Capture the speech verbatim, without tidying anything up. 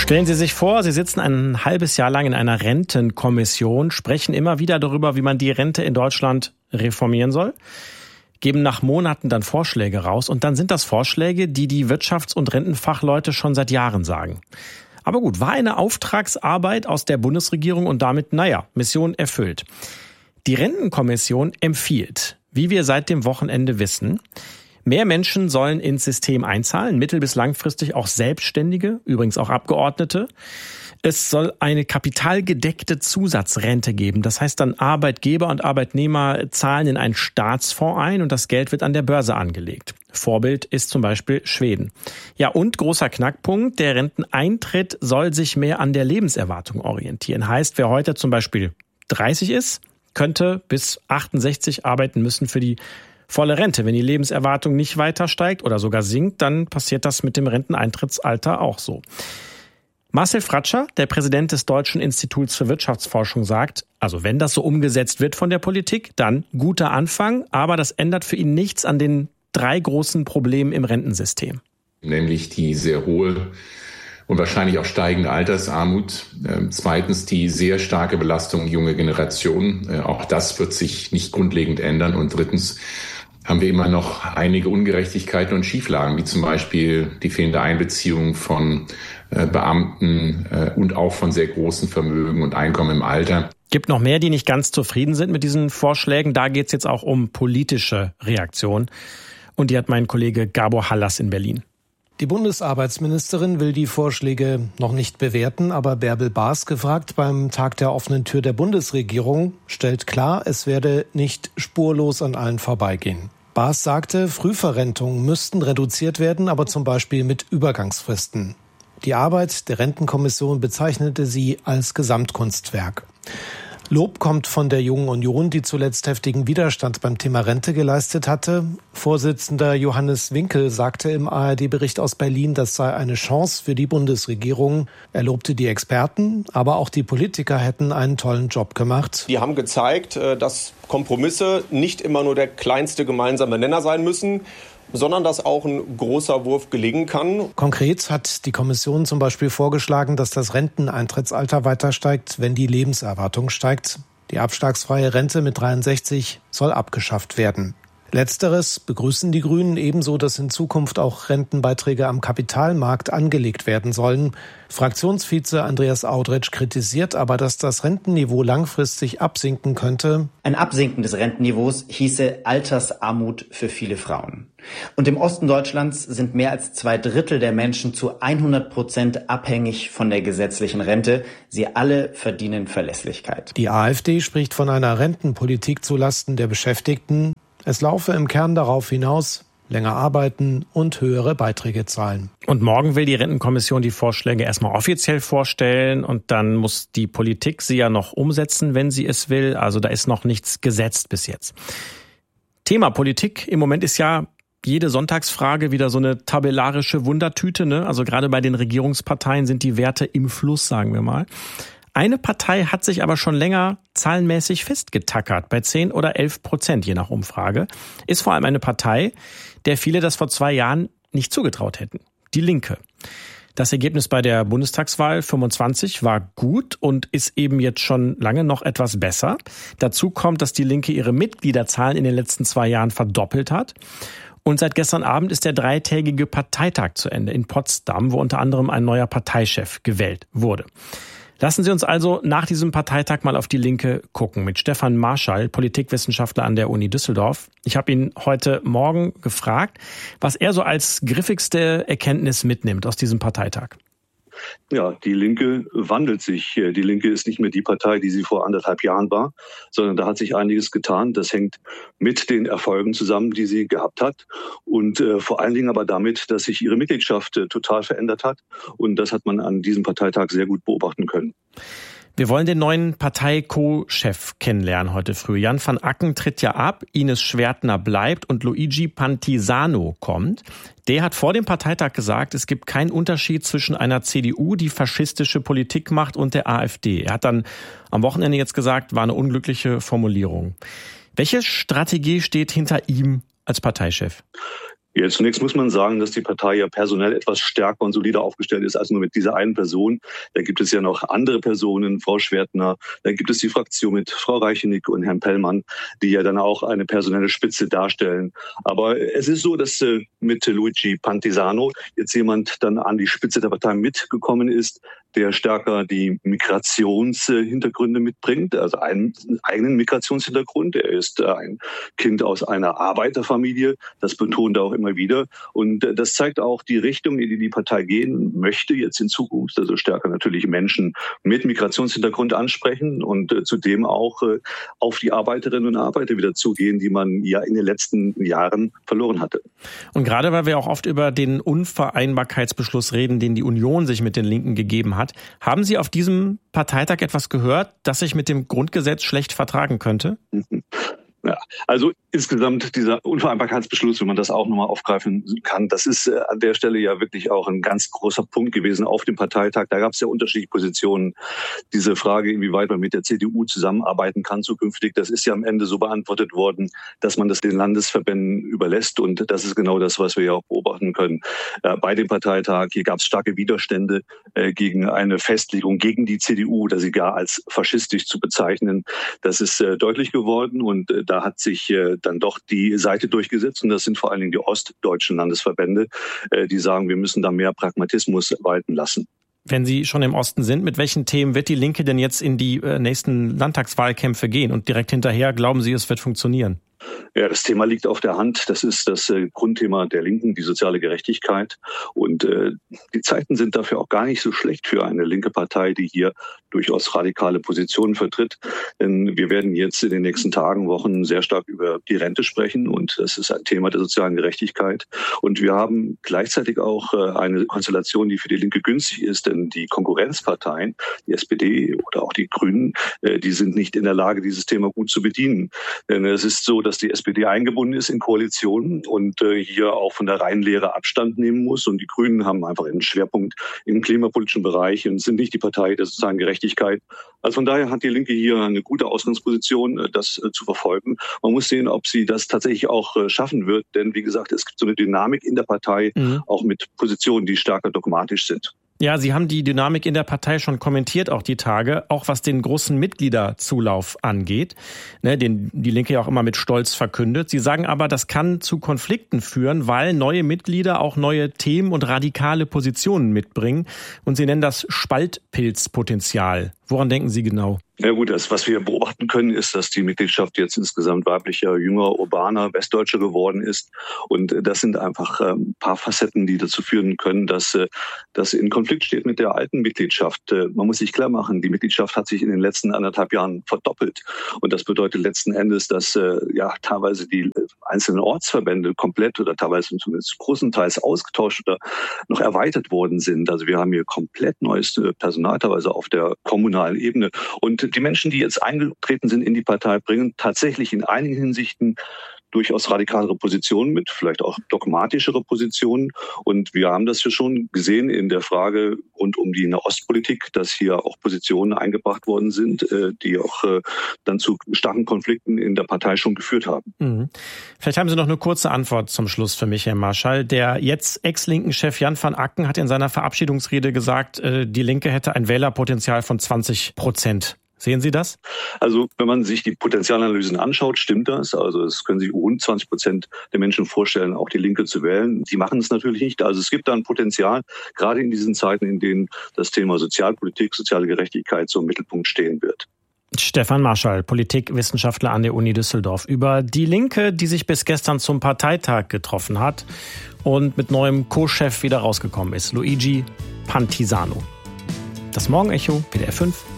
Stellen Sie sich vor, Sie sitzen ein halbes Jahr lang in einer Rentenkommission, sprechen immer wieder darüber, wie man die Rente in Deutschland reformieren soll, geben nach Monaten dann Vorschläge raus und dann sind das Vorschläge, die die Wirtschafts- und Rentenfachleute schon seit Jahren sagen. Aber gut, war eine Auftragsarbeit aus der Bundesregierung und damit, naja, Mission erfüllt. Die Rentenkommission empfiehlt, wie wir seit dem Wochenende wissen, mehr Menschen sollen ins System einzahlen, mittel- bis langfristig auch Selbstständige, übrigens auch Abgeordnete. Es soll eine kapitalgedeckte Zusatzrente geben. Das heißt dann, Arbeitgeber und Arbeitnehmer zahlen in einen Staatsfonds ein und das Geld wird an der Börse angelegt. Vorbild ist zum Beispiel Schweden. Ja, und großer Knackpunkt, der Renteneintritt soll sich mehr an der Lebenserwartung orientieren. Heißt, wer heute zum Beispiel dreißig ist, könnte bis achtundsechzig arbeiten müssen für die volle Rente. Wenn die Lebenserwartung nicht weiter steigt oder sogar sinkt, dann passiert das mit dem Renteneintrittsalter auch so. Marcel Fratscher, der Präsident des Deutschen Instituts für Wirtschaftsforschung, sagt, also wenn das so umgesetzt wird von der Politik, dann guter Anfang, aber das ändert für ihn nichts an den drei großen Problemen im Rentensystem. Nämlich die sehr hohe und wahrscheinlich auch steigende Altersarmut. Äh, zweitens die sehr starke Belastung junger Generationen. Äh, auch das wird sich nicht grundlegend ändern. Und drittens haben wir immer noch einige Ungerechtigkeiten und Schieflagen, wie zum Beispiel die fehlende Einbeziehung von äh, Beamten äh, und auch von sehr großen Vermögen und Einkommen im Alter. Gibt noch mehr, die nicht ganz zufrieden sind mit diesen Vorschlägen. Da geht es jetzt auch um politische Reaktion. Und die hat mein Kollege Gabor Hallas in Berlin. Die Bundesarbeitsministerin will die Vorschläge noch nicht bewerten, aber Bärbel Baas, gefragt beim Tag der offenen Tür der Bundesregierung, stellt klar, es werde nicht spurlos an allen vorbeigehen. Baas sagte, Frühverrentungen müssten reduziert werden, aber zum Beispiel mit Übergangsfristen. Die Arbeit der Rentenkommission bezeichnete sie als Gesamtkunstwerk. Lob kommt von der Jungen Union, die zuletzt heftigen Widerstand beim Thema Rente geleistet hatte. Vorsitzender Johannes Winkel sagte im A R D-Bericht aus Berlin, das sei eine Chance für die Bundesregierung. Er lobte die Experten, aber auch die Politiker hätten einen tollen Job gemacht. Die haben gezeigt, dass Kompromisse nicht immer nur der kleinste gemeinsame Nenner sein müssen, sondern dass auch ein großer Wurf gelingen kann. Konkret hat die Kommission zum Beispiel vorgeschlagen, dass das Renteneintrittsalter weiter steigt, wenn die Lebenserwartung steigt. Die abschlagsfreie Rente mit dreiundsechzig soll abgeschafft werden. Letzteres begrüßen die Grünen, ebenso, dass in Zukunft auch Rentenbeiträge am Kapitalmarkt angelegt werden sollen. Fraktionsvize Andreas Audretsch kritisiert aber, dass das Rentenniveau langfristig absinken könnte. Ein Absinken des Rentenniveaus hieße Altersarmut für viele Frauen. Und im Osten Deutschlands sind mehr als zwei Drittel der Menschen zu hundert Prozent abhängig von der gesetzlichen Rente. Sie alle verdienen Verlässlichkeit. Die AfD spricht von einer Rentenpolitik zulasten der Beschäftigten. Es laufe im Kern darauf hinaus, länger arbeiten und höhere Beiträge zahlen. Und morgen will die Rentenkommission die Vorschläge erstmal offiziell vorstellen und dann muss die Politik sie ja noch umsetzen, wenn sie es will. Also da ist noch nichts gesetzt bis jetzt. Thema Politik im Moment ist ja jede Sonntagsfrage wieder so eine tabellarische Wundertüte, ne? Also gerade bei den Regierungsparteien sind die Werte im Fluss, sagen wir mal. Eine Partei hat sich aber schon länger zahlenmäßig festgetackert, bei zehn oder elf Prozent je nach Umfrage. Ist vor allem eine Partei, der viele das vor zwei Jahren nicht zugetraut hätten. Die Linke. Das Ergebnis bei der Bundestagswahl fünfundzwanzig war gut und ist eben jetzt schon lange noch etwas besser. Dazu kommt, dass die Linke ihre Mitgliederzahlen in den letzten zwei Jahren verdoppelt hat. Und seit gestern Abend ist der dreitägige Parteitag zu Ende in Potsdam, wo unter anderem ein neuer Parteichef gewählt wurde. Lassen Sie uns also nach diesem Parteitag mal auf die Linke gucken mit Stefan Marschall, Politikwissenschaftler an der Uni Düsseldorf. Ich habe ihn heute Morgen gefragt, was er so als griffigste Erkenntnis mitnimmt aus diesem Parteitag. Ja, die Linke wandelt sich. Die Linke ist nicht mehr die Partei, die sie vor anderthalb Jahren war, sondern da hat sich einiges getan. Das hängt mit den Erfolgen zusammen, die sie gehabt hat und äh, vor allen Dingen aber damit, dass sich ihre Mitgliedschaft äh, total verändert hat und das hat man an diesem Parteitag sehr gut beobachten können. Wir wollen den neuen Partei-Co-Chef kennenlernen heute früh. Jan van Acken tritt ja ab, Ines Schwertner bleibt und Luigi Pantisano kommt. Der hat vor dem Parteitag gesagt, es gibt keinen Unterschied zwischen einer C D U, die faschistische Politik macht, und der AfD. Er hat dann am Wochenende jetzt gesagt, war eine unglückliche Formulierung. Welche Strategie steht hinter ihm als Parteichef? Ja, zunächst muss man sagen, dass die Partei ja personell etwas stärker und solider aufgestellt ist als nur mit dieser einen Person. Da gibt es ja noch andere Personen, Frau Schwertner, da gibt es die Fraktion mit Frau Reichenig und Herrn Pellmann, die ja dann auch eine personelle Spitze darstellen. Aber es ist so, dass mit Luigi Pantisano jetzt jemand dann an die Spitze der Partei mitgekommen ist, der stärker die Migrationshintergründe mitbringt, also einen eigenen Migrationshintergrund. Er ist ein Kind aus einer Arbeiterfamilie, das betont er auch immer wieder. Und das zeigt auch die Richtung, in die die Partei gehen möchte jetzt in Zukunft, also stärker natürlich Menschen mit Migrationshintergrund ansprechen und zudem auch auf die Arbeiterinnen und Arbeiter wieder zugehen, die man ja in den letzten Jahren verloren hatte. Und gerade weil wir auch oft über den Unvereinbarkeitsbeschluss reden, den die Union sich mit den Linken gegeben hat, haben Sie auf diesem Parteitag etwas gehört, das sich mit dem Grundgesetz schlecht vertragen könnte? Ja, also insgesamt dieser Unvereinbarkeitsbeschluss, wenn man das auch nochmal aufgreifen kann, das ist äh, an der Stelle ja wirklich auch ein ganz großer Punkt gewesen auf dem Parteitag. Da gab es ja unterschiedliche Positionen. Diese Frage, inwieweit man mit der C D U zusammenarbeiten kann zukünftig, das ist ja am Ende so beantwortet worden, dass man das den Landesverbänden überlässt. Und das ist genau das, was wir ja auch beobachten können. Äh, bei dem Parteitag, hier gab es starke Widerstände äh, gegen eine Festlegung gegen die C D U, oder sie gar als faschistisch zu bezeichnen. Das ist äh, deutlich geworden und äh, Da hat sich äh, dann doch die Seite durchgesetzt und das sind vor allen Dingen die ostdeutschen Landesverbände, äh, die sagen, wir müssen da mehr Pragmatismus walten lassen. Wenn Sie schon im Osten sind, mit welchen Themen wird die Linke denn jetzt in die äh, nächsten Landtagswahlkämpfe gehen? Und direkt hinterher, glauben Sie, es wird funktionieren? Ja, das Thema liegt auf der Hand. Das ist das äh, Grundthema der Linken, die soziale Gerechtigkeit. Und äh, die Zeiten sind dafür auch gar nicht so schlecht für eine linke Partei, die hier durchaus radikale Positionen vertritt. Denn wir werden jetzt in den nächsten Tagen, Wochen sehr stark über die Rente sprechen. Und das ist ein Thema der sozialen Gerechtigkeit. Und wir haben gleichzeitig auch äh, eine Konstellation, die für die Linke günstig ist. Denn die Konkurrenzparteien, die S P D oder auch die Grünen, äh, die sind nicht in der Lage, dieses Thema gut zu bedienen. Denn es ist so, dass die S P D eingebunden ist in Koalitionen und äh, hier auch von der Reihenlehre Abstand nehmen muss. Und die Grünen haben einfach einen Schwerpunkt im klimapolitischen Bereich und sind nicht die Partei der sozialen Gerechtigkeit. Also von daher hat die Linke hier eine gute Ausgangsposition, äh, das äh, zu verfolgen. Man muss sehen, ob sie das tatsächlich auch äh, schaffen wird. Denn wie gesagt, es gibt so eine Dynamik in der Partei, mhm. auch mit Positionen, die stärker dogmatisch sind. Ja, Sie haben die Dynamik in der Partei schon kommentiert, auch die Tage, auch was den großen Mitgliederzulauf angeht, ne, den die Linke ja auch immer mit Stolz verkündet. Sie sagen aber, das kann zu Konflikten führen, weil neue Mitglieder auch neue Themen und radikale Positionen mitbringen. Und Sie nennen das Spaltpilzpotenzial. Woran denken Sie genau? Ja gut, das, was wir beobachten können, ist, dass die Mitgliedschaft jetzt insgesamt weiblicher, jünger, urbaner, westdeutscher geworden ist. Und das sind einfach ein ähm, paar Facetten, die dazu führen können, dass äh, das in Konflikt steht mit der alten Mitgliedschaft. Äh, man muss sich klar machen, die Mitgliedschaft hat sich in den letzten anderthalb Jahren verdoppelt. Und das bedeutet letzten Endes, dass äh, ja teilweise die einzelnen Ortsverbände komplett oder teilweise zumindest großenteils ausgetauscht oder noch erweitert worden sind. Also wir haben hier komplett neues Personal, teilweise auf der kommunalen Ebene. Und die Menschen, die jetzt eingetreten sind in die Partei, bringen tatsächlich in einigen Hinsichten durchaus radikalere Positionen mit, vielleicht auch dogmatischere Positionen. Und wir haben das ja schon gesehen in der Frage rund um die Nahostpolitik, dass hier auch Positionen eingebracht worden sind, die auch dann zu starken Konflikten in der Partei schon geführt haben. Mhm. Vielleicht haben Sie noch eine kurze Antwort zum Schluss für mich, Herr Marschall. Der jetzt Ex-Linken-Chef Jan van Acken hat in seiner Verabschiedungsrede gesagt, die Linke hätte ein Wählerpotenzial von zwanzig Prozent. Sehen Sie das? Also wenn man sich die Potenzialanalysen anschaut, stimmt das. Also es können sich rund zwanzig Prozent der Menschen vorstellen, auch die Linke zu wählen. Die machen es natürlich nicht. Also es gibt da ein Potenzial, gerade in diesen Zeiten, in denen das Thema Sozialpolitik, soziale Gerechtigkeit so im Mittelpunkt stehen wird. Stefan Marschall, Politikwissenschaftler an der Uni Düsseldorf, über die Linke, die sich bis gestern zum Parteitag getroffen hat und mit neuem Co-Chef wieder rausgekommen ist, Luigi Pantisano. Das Morgenecho, W D R fünf.